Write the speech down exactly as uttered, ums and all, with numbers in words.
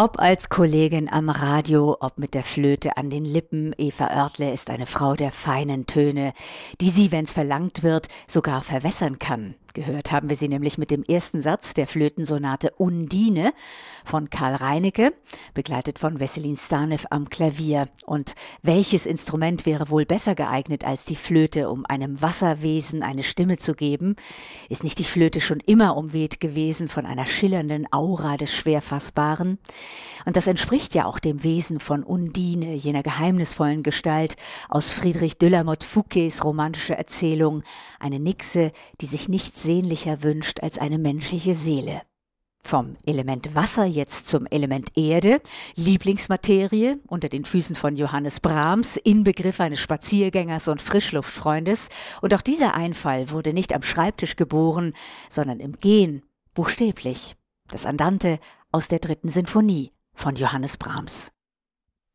Ob als Kollegin am Radio, ob mit der Flöte an den Lippen, Eva Oertle ist eine Frau der feinen Töne, die sie, wenn's verlangt wird, sogar verwässern kann. Gehört haben wir sie nämlich mit dem ersten Satz der Flötensonate Undine von Karl Reinecke, begleitet von Wesselin Stanev am Klavier. Und welches Instrument wäre wohl besser geeignet als die Flöte, um einem Wasserwesen eine Stimme zu geben? Ist nicht die Flöte schon immer umweht gewesen von einer schillernden Aura des Schwerfassbaren? Und das entspricht ja auch dem Wesen von Undine, jener geheimnisvollen Gestalt aus Friedrich de la Motte Fouqués romantischer Erzählung, eine Nixe, die sich nichts sehnlicher wünscht als eine menschliche Seele. Vom Element Wasser jetzt zum Element Erde, Lieblingsmaterie unter den Füßen von Johannes Brahms, Inbegriff eines Spaziergängers und Frischluftfreundes. Und auch dieser Einfall wurde nicht am Schreibtisch geboren, sondern im Gehen, buchstäblich. Das Andante aus der dritten Sinfonie von Johannes Brahms.